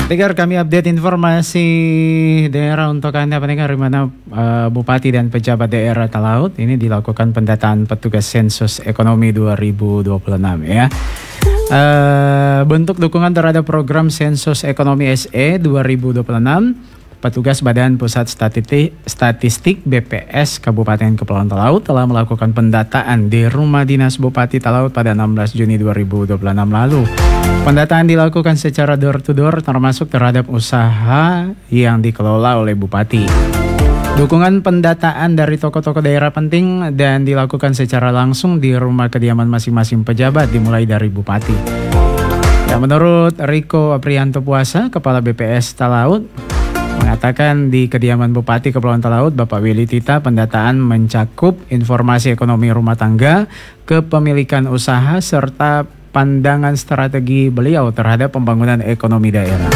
Pendengar, kami update informasi daerah untuk Anda pendengar, di mana Bupati dan pejabat daerah Talaut ini dilakukan pendataan petugas sensus ekonomi 2026 ya. Bentuk dukungan terhadap program sensus ekonomi SE 2026, petugas Badan Pusat Statistik BPS Kabupaten Kepulauan Talaut telah melakukan pendataan di Rumah Dinas Bupati Talaut pada 16 Juni 2026 lalu. Pendataan dilakukan secara door-to-door termasuk terhadap usaha yang dikelola oleh Bupati. Dukungan pendataan dari tokoh-tokoh daerah penting dan dilakukan secara langsung di rumah kediaman masing-masing pejabat dimulai dari Bupati. Ya, menurut Riko Aprianto Puasa, Kepala BPS Talaut, mengatakan di kediaman Bupati Kepulauan Talaut, Bapak Willy Tita, pendataan mencakup informasi ekonomi rumah tangga, kepemilikan usaha, serta pandangan strategi beliau terhadap pembangunan ekonomi daerah.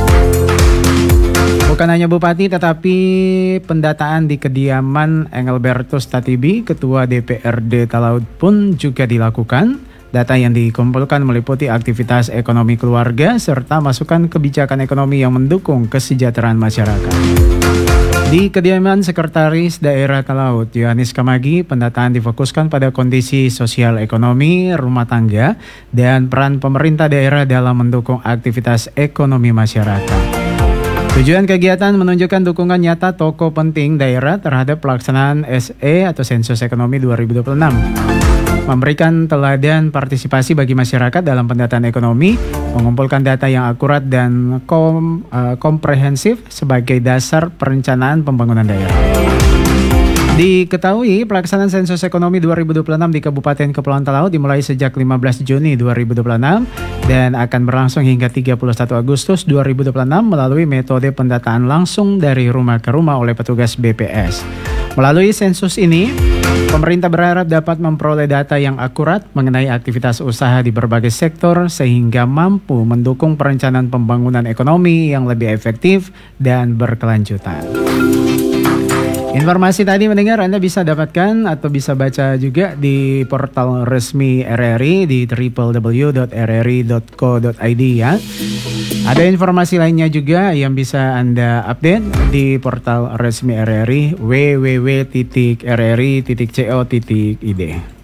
Bukan hanya Bupati, tetapi pendataan di kediaman Engelbertus Tatibi, Ketua DPRD Talaut pun juga dilakukan. Data yang dikumpulkan meliputi aktivitas ekonomi keluarga serta masukan kebijakan ekonomi yang mendukung kesejahteraan masyarakat. Di kediaman Sekretaris Daerah Talaut, Yohanes Kamagi, pendataan difokuskan pada kondisi sosial ekonomi rumah tangga dan peran pemerintah daerah dalam mendukung aktivitas ekonomi masyarakat. Tujuan kegiatan menunjukkan dukungan nyata tokoh penting daerah terhadap pelaksanaan SE atau Sensus Ekonomi 2026. Memberikan teladan partisipasi bagi masyarakat dalam pendataan ekonomi, mengumpulkan data yang akurat dan komprehensif sebagai dasar perencanaan pembangunan daerah. Diketahui pelaksanaan sensus ekonomi 2026 di Kabupaten Kepulauan Talaut dimulai sejak 15 Juni 2026 dan akan berlangsung hingga 31 Agustus 2026 melalui metode pendataan langsung dari rumah ke rumah oleh petugas BPS. Melalui sensus ini, pemerintah berharap dapat memperoleh data yang akurat mengenai aktivitas usaha di berbagai sektor sehingga mampu mendukung perencanaan pembangunan ekonomi yang lebih efektif dan berkelanjutan. Informasi tadi mendengar Anda bisa dapatkan atau bisa baca juga di portal resmi RRI di www.rri.co.id ya. Ada informasi lainnya juga yang bisa Anda update di portal resmi RRI www.rri.co.id.